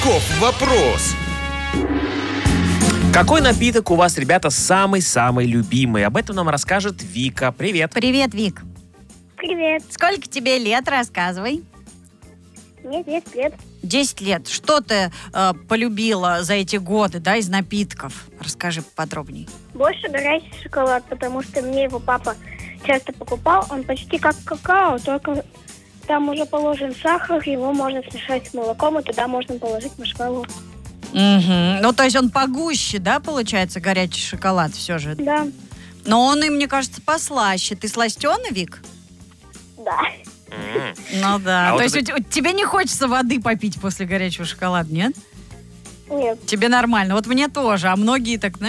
Каков вопрос? Какой напиток у вас, ребята, самый-самый любимый? Об этом нам расскажет Вика. Привет. Привет, Вик. Привет. Сколько тебе лет? Рассказывай. Мне 10 лет. 10 лет. Что ты полюбила за эти годы, да, из напитков? Расскажи подробнее. Больше горячий шоколад, потому что мне его папа часто покупал. Он почти как какао, только там уже положен сахар, его можно смешать с молоком, и туда можно положить маршмеллоу. Угу. Ну, то есть он погуще, да, получается, горячий шоколад все же? Да. Но он и, мне кажется, послаще. Ты сластёный, Вик? Да. Ну да. А То вот есть тебе не хочется воды попить после горячего шоколада, нет? Нет. Тебе нормально. Вот мне тоже. А многие так,